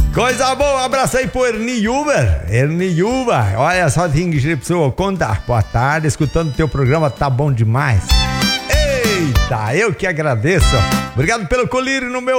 Coisa boa, abraço aí pro Erniuber. Olha só, pessoa, conta. Boa tarde, escutando o teu programa, tá bom demais. Eita, eu que agradeço. Obrigado pelo colírio no meu